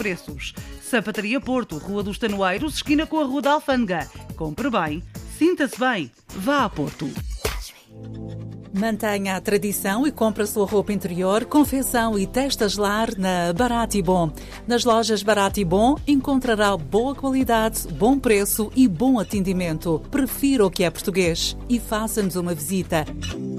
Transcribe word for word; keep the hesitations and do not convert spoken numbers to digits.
preços. Sapataria Porto, Rua dos Tanoeiros, esquina com a Rua da Alfândega. Compre bem, sinta-se bem, vá a Porto. Mantenha a tradição e compre a sua roupa interior, confecção e testas lar na Barato e Bom. Nas lojas Barato e Bom encontrará boa qualidade, bom preço e bom atendimento. Prefira o que é português e faça-nos uma visita.